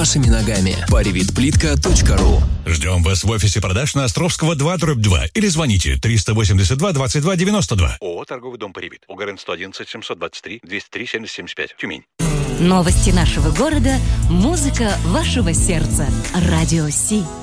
вашими ногами. Parivitplitka.ru. Ждем вас в офисе продаж на Островского 2/2 или звоните 382 22 92. ООО «Торговый дом Паривит». УГРН 111 723 203 7075. Тюмень. Новости нашего города, музыка вашего сердца. Радио Си.